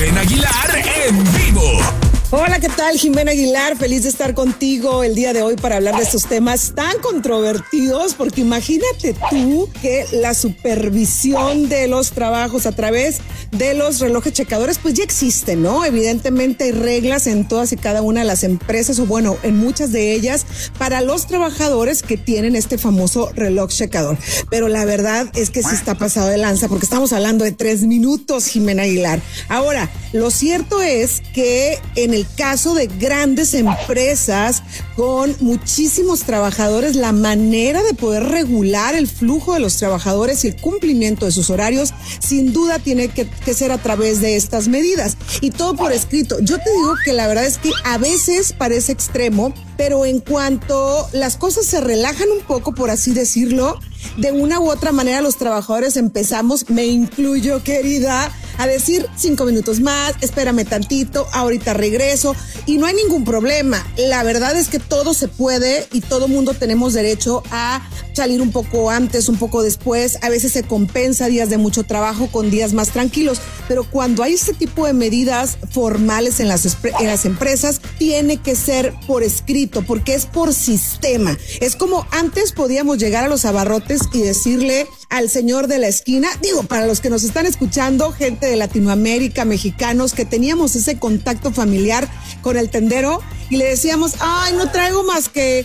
Jimena Aguilar en vivo. Hola, ¿qué tal? Jimena Aguilar, feliz de estar contigo el día de hoy para hablar de estos temas tan controvertidos, porque imagínate tú que la supervisión de los trabajos a través de los relojes checadores pues ya existe, ¿no? Evidentemente hay reglas en todas y cada una de las empresas, o bueno, en muchas de ellas, para los trabajadores que tienen este famoso reloj checador. Pero la verdad es que sí está pasado de lanza, porque estamos hablando de 3 minutos, Jimena Aguilar. Ahora, lo cierto es que en el caso de grandes empresas con muchísimos trabajadores, la manera de poder regular el flujo de los trabajadores y el cumplimiento de sus horarios, sin duda tiene que ser a través de estas medidas. Y todo por escrito. Yo te digo que la verdad es que a veces parece extremo, pero en cuanto las cosas se relajan un poco, por así decirlo, de una u otra manera los trabajadores empezamos, me incluyo, querida, a decir 5 minutos más, espérame tantito, ahorita regreso, y no hay ningún problema. La verdad es que todo se puede y todo mundo tenemos derecho a salir un poco antes, un poco después. A veces se compensa días de mucho trabajo con días más tranquilos, pero cuando hay este tipo de medidas formales en las empresas, tiene que ser por escrito, porque es por sistema. Es como antes podíamos llegar a los abarrotes y decirle al señor de la esquina, digo, para los que nos están escuchando, gente de Latinoamérica, mexicanos, que teníamos ese contacto familiar con el tendero y le decíamos, ay, no traigo más que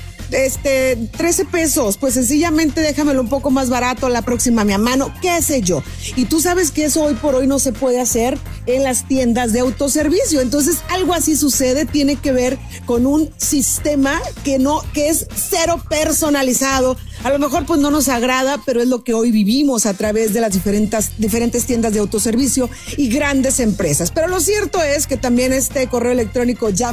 13 pesos, pues sencillamente déjamelo un poco más barato la próxima mi mano, qué sé yo. Y tú sabes que eso hoy por hoy no se puede hacer en las tiendas de autoservicio. Entonces algo así sucede, tiene que ver con un sistema que es cero personalizado. A lo mejor pues no nos agrada, pero es lo que hoy vivimos a través de las diferentes tiendas de autoservicio y grandes empresas. Pero lo cierto es que también este correo electrónico ya